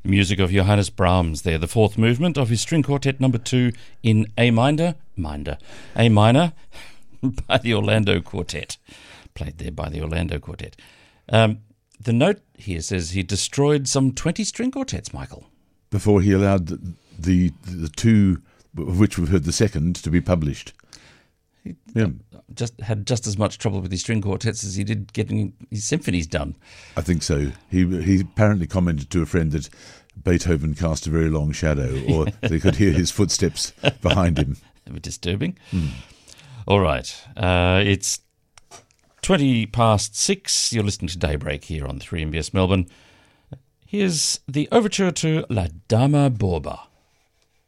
Music of Johannes Brahms there, the fourth movement of his string quartet number 2 in A minor, by the Orlando Quartet. Played there by the Orlando Quartet. The note here says he destroyed some 20 string quartets, Michael. Before he allowed the two, of which we've heard the second, to be published. Yeah. Had just as much trouble with his string quartets as he did getting his symphonies done. I think so. He apparently commented to a friend that Beethoven cast a very long shadow, or they could hear his footsteps behind him. They were disturbing. All right. It's 20 past 6. You're listening to Daybreak here on 3MBS Melbourne. Here's the overture to La Dama Borba.